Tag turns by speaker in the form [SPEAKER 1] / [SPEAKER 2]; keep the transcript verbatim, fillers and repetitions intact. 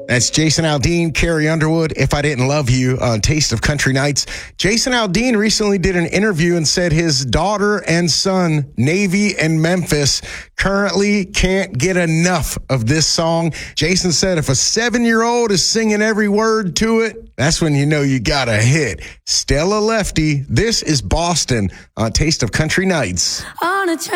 [SPEAKER 1] That's Jason Aldean, Carrie Underwood, If I Didn't Love You on Taste of Country Nights. Jason Aldean recently did an interview and said his daughter and son, Navy and Memphis, currently can't get enough of this song. Jason said if a seven-year-old is singing every word to it, that's when you know you got a hit. Stella Lefty, this is Boston on Taste of Country Nights. On a